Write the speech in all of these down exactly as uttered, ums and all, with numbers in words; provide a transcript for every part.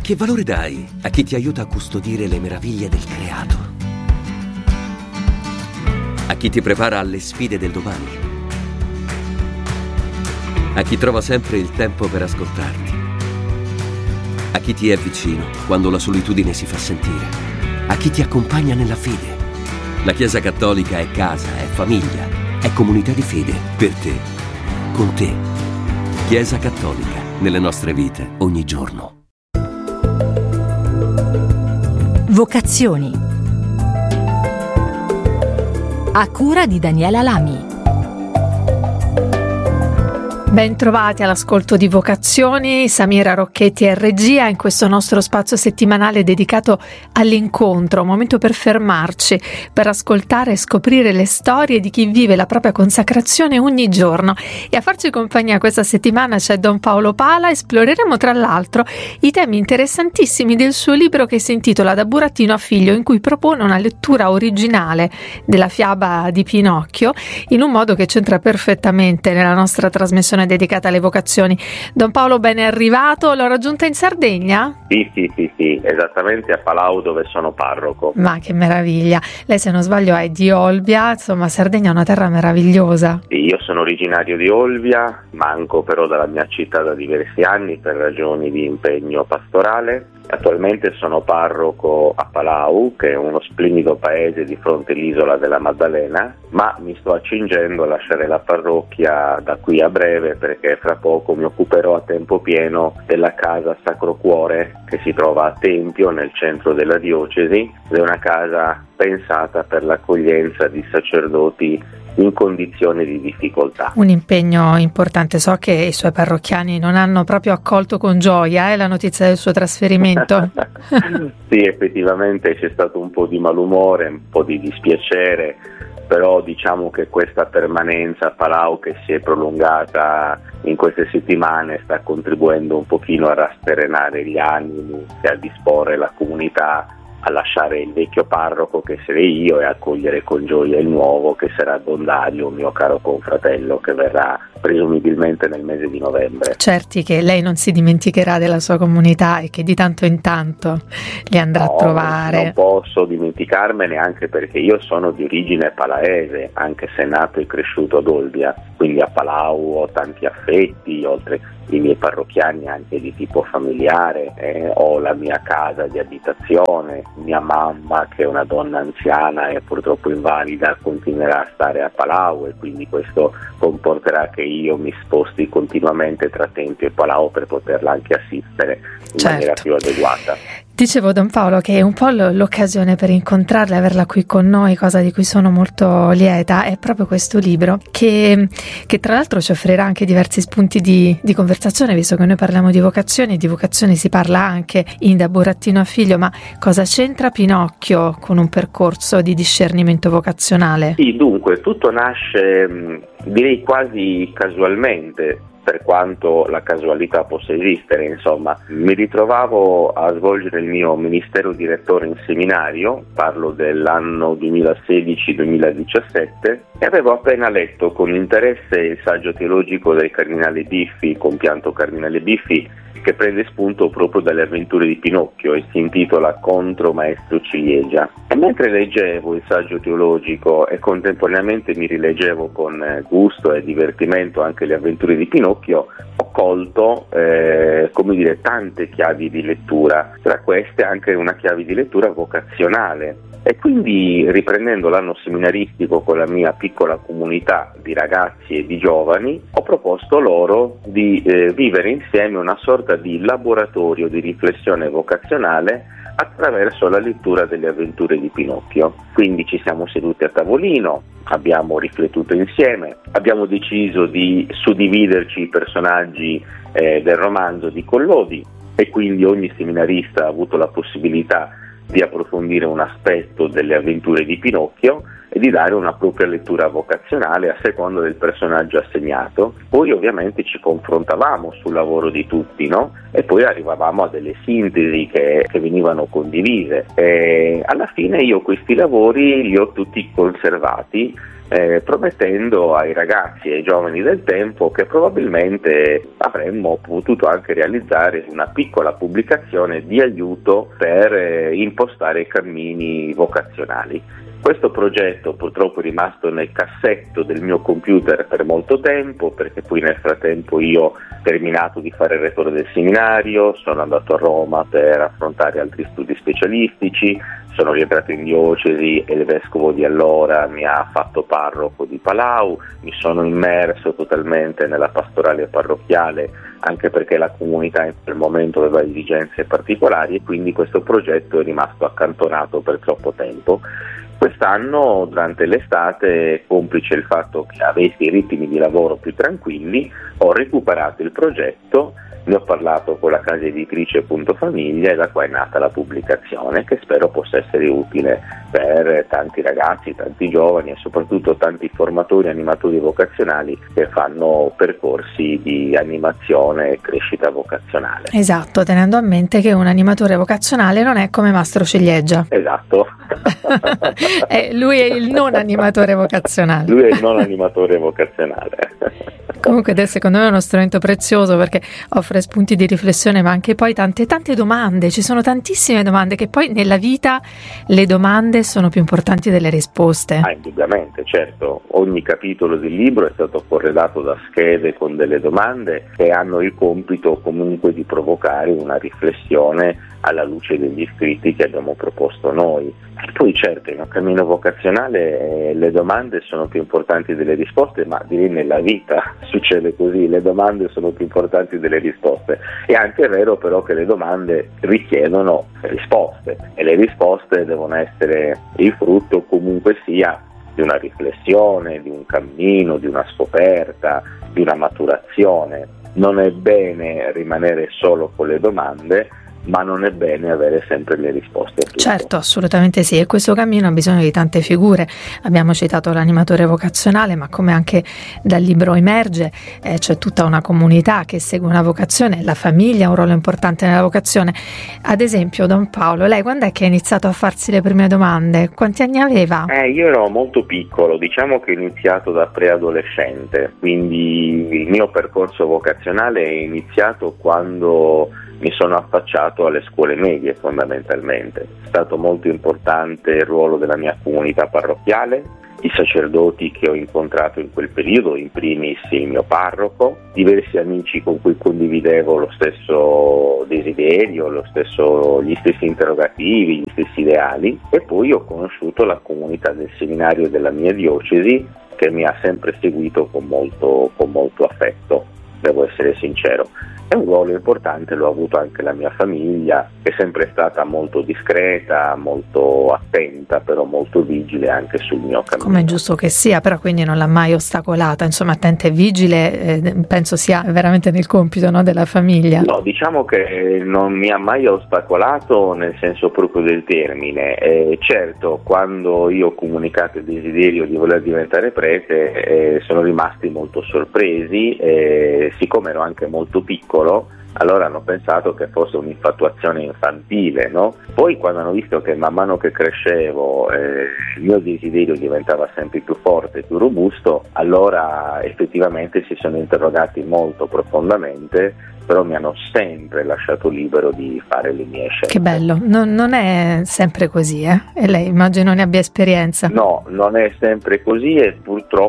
Che valore dai a chi ti aiuta a custodire le meraviglie del creato? A chi ti prepara alle sfide del domani? A chi trova sempre il tempo per ascoltarti? A chi ti è vicino quando la solitudine si fa sentire? A chi ti accompagna nella fede? La Chiesa Cattolica è casa, è famiglia, è comunità di fede, per te, con te. Chiesa Cattolica, nelle nostre vite, ogni giorno. Vocazioni. A cura di Daniela Lami. Ben trovati all'ascolto di Vocazioni, Samira Rocchetti è regia in questo nostro spazio settimanale dedicato all'incontro, un momento per fermarci, per ascoltare e scoprire le storie di chi vive la propria consacrazione ogni giorno. E a farci compagnia questa settimana c'è Don Paolo Pala. Esploreremo tra l'altro i temi interessantissimi del suo libro che si intitola Da burattino a figlio, in cui propone una lettura originale della fiaba di Pinocchio in un modo che c'entra perfettamente nella nostra trasmissione dedicata alle vocazioni. Don Paolo, ben arrivato. L'ho raggiunta in Sardegna? Sì, sì, sì, sì, esattamente a Palau, dove sono parroco. Ma che meraviglia. Lei, se non sbaglio, è di Olbia, insomma Sardegna è una terra meravigliosa. Sì, io sono originario di Olbia, manco però dalla mia città da diversi anni per ragioni di impegno pastorale. Attualmente sono parroco a Palau, che è uno splendido paese di fronte all'isola della Maddalena, ma mi sto accingendo a lasciare la parrocchia da qui a breve, perché fra poco mi occuperò a tempo pieno della casa Sacro Cuore, che si trova a Tempio, nel centro della diocesi, ed è una casa pensata per l'accoglienza di sacerdoti in condizioni di difficoltà. Un impegno importante. So che i suoi parrocchiani non hanno proprio accolto con gioia eh, la notizia del suo trasferimento. Sì, effettivamente c'è stato un po' di malumore, un po' di dispiacere, però diciamo che questa permanenza a Palau, che si è prolungata in queste settimane, sta contribuendo un pochino a rasserenare gli animi e a disporre la comunità a lasciare il vecchio parroco, che sarei io, e accogliere con gioia il nuovo, che sarà Don Dario, mio caro confratello, che verrà presumibilmente nel mese di novembre. Certi che lei non si dimenticherà della sua comunità e che di tanto in tanto li andrà no, a trovare. Non posso dimenticarmene, anche perché io sono di origine palaese, anche se nato e cresciuto ad Olbia, quindi a Palau ho tanti affetti, oltre i miei parrocchiani anche di tipo familiare, eh, ho la mia casa di abitazione, mia mamma, che è una donna anziana e purtroppo invalida, continuerà a stare a Palau, e quindi questo comporterà che io mi sposti continuamente tra Tempio e Palau per poterla anche assistere in certo. maniera più adeguata. Dicevo, Don Paolo, che è un po' l'occasione per incontrarla e averla qui con noi, cosa di cui sono molto lieta, è proprio questo libro che, che tra l'altro ci offrirà anche diversi spunti di, di conversazione, visto che noi parliamo di vocazioni, di vocazioni si parla anche in Da burattino a figlio, ma cosa c'entra Pinocchio con un percorso di discernimento vocazionale? Sì, dunque, tutto nasce, direi quasi casualmente, per quanto la casualità possa esistere. Insomma, mi ritrovavo a svolgere il mio ministero di rettore in seminario, parlo dell'anno duemilasedici duemiladiciassette, e avevo appena letto con interesse il saggio teologico del cardinale Biffi, compianto cardinale Biffi, che prende spunto proprio dalle avventure di Pinocchio e si intitola Contro Maestro Ciliegia. E mentre leggevo il saggio teologico e contemporaneamente mi rileggevo con gusto e divertimento anche le avventure di Pinocchio, ho colto eh, come dire tante chiavi di lettura, tra queste anche una chiave di lettura vocazionale. E quindi, riprendendo l'anno seminaristico con la mia piccola comunità di ragazzi e di giovani, ho proposto loro di eh, vivere insieme una sorta di laboratorio di riflessione vocazionale attraverso la lettura delle avventure di Pinocchio. Quindi ci siamo seduti a tavolino, abbiamo riflettuto insieme, abbiamo deciso di suddividerci i personaggi eh, del romanzo di Collodi, e quindi ogni seminarista ha avuto la possibilità di approfondire un aspetto delle avventure di Pinocchio e di dare una propria lettura vocazionale a seconda del personaggio assegnato. Poi ovviamente ci confrontavamo sul lavoro di tutti, no? E poi arrivavamo a delle sintesi che, che venivano condivise. E alla fine io questi lavori li ho tutti conservati eh, promettendo ai ragazzi e ai giovani del tempo che probabilmente avremmo potuto anche realizzare una piccola pubblicazione di aiuto per eh, impostare i cammini vocazionali. Questo progetto purtroppo è rimasto nel cassetto del mio computer per molto tempo, perché poi nel frattempo io ho terminato di fare il rettore del seminario, sono andato a Roma per affrontare altri studi specialistici, sono rientrato in diocesi e il vescovo di allora mi ha fatto parroco di Palau, mi sono immerso totalmente nella pastorale parrocchiale, anche perché la comunità in quel momento aveva esigenze particolari, e quindi questo progetto è rimasto accantonato per troppo tempo. Quest'anno, durante l'estate, complice il fatto che avessi i ritmi di lavoro più tranquilli, ho recuperato il progetto, ne ho parlato con la casa editrice Punto Famiglia e da qua è nata la pubblicazione, che spero possa essere utile per tanti ragazzi, tanti giovani e soprattutto tanti formatori, animatori vocazionali che fanno percorsi di animazione e crescita vocazionale. Esatto, tenendo a mente che un animatore vocazionale non è come Mastro Ciliegia. Esatto. eh, lui è il non animatore vocazionale. Lui è il non animatore vocazionale. Comunque secondo me è uno strumento prezioso perché offre spunti di riflessione, ma anche poi tante tante domande. Ci sono tantissime domande, che poi nella vita le domande sono più importanti delle risposte. Ah, indubbiamente, certo. Ogni capitolo del libro è stato corredato da schede con delle domande che hanno il compito comunque di provocare una riflessione alla luce degli scritti che abbiamo proposto noi. E poi certo, in un cammino vocazionale eh, le domande sono più importanti delle risposte, ma direi nella vita succede così, le domande sono più importanti delle risposte. È anche vero però che le domande richiedono risposte e le risposte devono essere il frutto comunque sia di una riflessione, di un cammino, di una scoperta, di una maturazione. Non è bene rimanere solo con le domande, ma non è bene avere sempre le risposte a tutto. Certo, assolutamente sì, e questo cammino ha bisogno di tante figure. Abbiamo citato l'animatore vocazionale, ma come anche dal libro emerge, eh, c'è tutta una comunità che segue una vocazione, la famiglia ha un ruolo importante nella vocazione. Ad esempio, Don Paolo, lei quando è che ha iniziato a farsi le prime domande? Quanti anni aveva? Eh, io ero molto piccolo, diciamo che ho iniziato da preadolescente, quindi il mio percorso vocazionale è iniziato quando mi sono affacciato alle scuole medie fondamentalmente. È stato molto importante il ruolo della mia comunità parrocchiale, i sacerdoti che ho incontrato in quel periodo, in primis il mio parroco, diversi amici con cui condividevo lo stesso desiderio, lo stesso, gli stessi interrogativi, gli stessi ideali, e poi ho conosciuto la comunità del seminario della mia diocesi che mi ha sempre seguito con molto, con molto affetto, devo essere sincero. È un ruolo importante, l'ho avuto anche la mia famiglia, che è sempre stata molto discreta, molto attenta, però molto vigile anche sul mio cammino. Come è giusto che sia, però quindi non l'ha mai ostacolata, insomma attenta e vigile, eh, penso sia veramente nel compito, no, della famiglia. No, diciamo che non mi ha mai ostacolato nel senso proprio del termine. Eh, certo, quando io ho comunicato il desiderio di voler diventare prete, eh, sono rimasti molto sorpresi, eh, siccome ero anche molto piccolo, allora hanno pensato che fosse un'infatuazione infantile, no? Poi quando hanno visto che man mano che crescevo eh, il mio desiderio diventava sempre più forte, più robusto, allora effettivamente si sono interrogati molto profondamente, però mi hanno sempre lasciato libero di fare le mie scelte. Che bello, non, non è sempre così, eh? E lei immagino ne abbia esperienza. No, non è sempre così e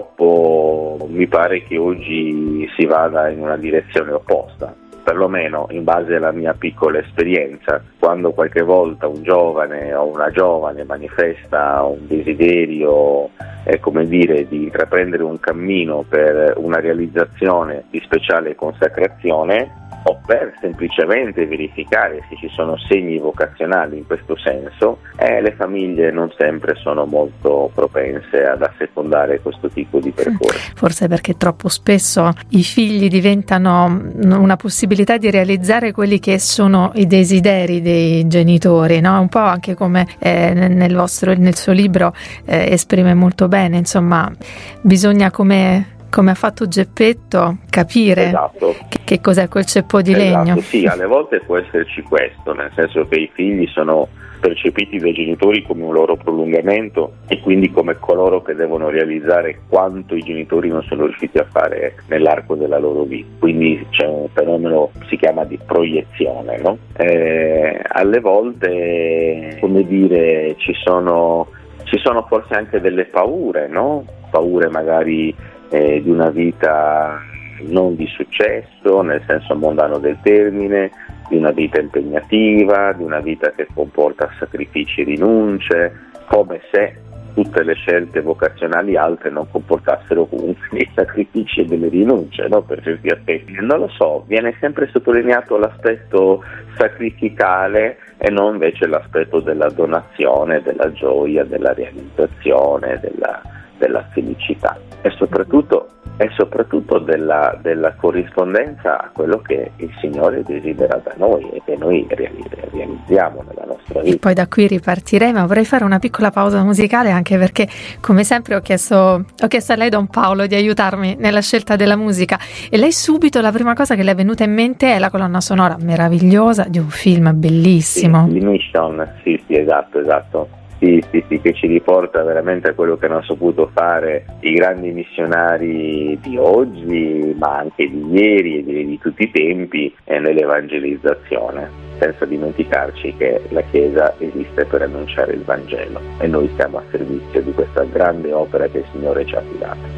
purtroppo mi pare che oggi si vada in una direzione opposta, perlomeno in base alla mia piccola esperienza. Quando qualche volta un giovane o una giovane manifesta un desiderio, è come dire, di intraprendere un cammino per una realizzazione di speciale consacrazione, o per semplicemente verificare se ci sono segni vocazionali in questo senso, eh, le famiglie non sempre sono molto propense ad assecondare questo tipo di percorso. Forse perché troppo spesso i figli diventano una possibilità di realizzare quelli che sono i desideri dei genitori, no? Un po' anche come eh, nel vostro, nel suo libro eh, esprime molto bene, insomma, bisogna come come ha fatto Geppetto, capire esatto. che, che cos'è quel ceppo di esatto, legno. Sì, alle volte può esserci questo, nel senso che i figli sono percepiti dai genitori come un loro prolungamento e quindi come coloro che devono realizzare quanto i genitori non sono riusciti a fare nell'arco della loro vita. Quindi c'è un fenomeno, si chiama di proiezione, no? Eh, alle volte, come dire, ci sono, ci sono forse anche delle paure, no? Paure magari eh, di una vita non di successo, nel senso mondano del termine, di una vita impegnativa, di una vita che comporta sacrifici e rinunce, come se tutte le scelte vocazionali altre non comportassero comunque dei sacrifici e delle rinunce, no? Per certi aspetti. Non lo so, viene sempre sottolineato l'aspetto sacrificale e non invece l'aspetto della donazione, della gioia, della realizzazione, della, della felicità e soprattutto e soprattutto della, della corrispondenza a quello che il Signore desidera da noi e che noi realizziamo nella nostra vita. E poi da qui ripartiremo. Vorrei fare una piccola pausa musicale, anche perché come sempre ho chiesto, ho chiesto a lei, Don Paolo, di aiutarmi nella scelta della musica, e lei subito la prima cosa che le è venuta in mente è la colonna sonora meravigliosa di un film bellissimo. Sì, di Mission, sì sì esatto esatto. Sì, sì, sì, che ci riporta veramente a quello che hanno saputo fare i grandi missionari di oggi, ma anche di ieri e di, di tutti i tempi, eh, nell'evangelizzazione, senza dimenticarci che la Chiesa esiste per annunciare il Vangelo e noi siamo a servizio di questa grande opera che il Signore ci ha affidato.